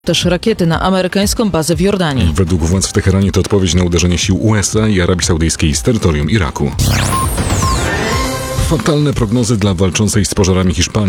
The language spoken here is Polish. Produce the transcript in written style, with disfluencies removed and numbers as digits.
też rakiety na amerykańską bazę w Jordanii. Według władz w Teheranie to odpowiedź na uderzenie sił USA i Arabii Saudyjskiej z terytorium Iraku. Fatalne prognozy dla walczącej z pożarami Hiszpanii.